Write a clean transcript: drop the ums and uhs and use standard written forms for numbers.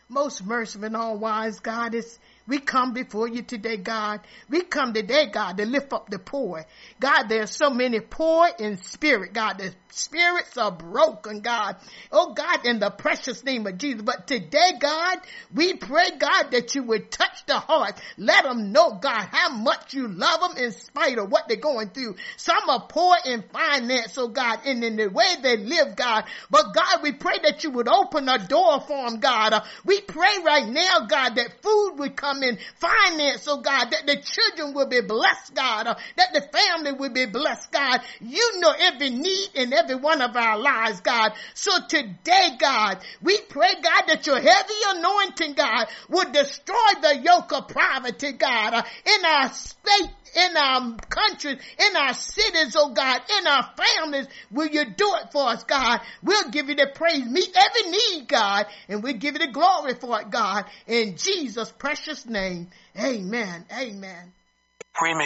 Most merciful and all wise God, we come before you today, God. We come today, God, to lift up the poor. God, there's so many poor in spirit, God. The spirits are broken, God. Oh, God, in the precious name of Jesus. But today, God, we pray, God, that you would touch the heart. Let them know, God, how much you love them in spite of what they're going through. Some are poor in finance, oh, God, and in the way they live, God. But, God, we pray that you would open a door for them, God. We pray right now, God, that food would come in, finance, oh God, that the children will be blessed, God, that the family will be blessed, God. You know every need in every one of our lives, God. So today, God, we pray, God, that your heavy anointing, God, will destroy the yoke of poverty, God, in our state, in our countries, in our cities, oh God, in our families. Will you do it for us, God? We'll give you the praise. Meet every need, God, and we'll give you the glory for it, God. In Jesus' precious name, amen. Amen.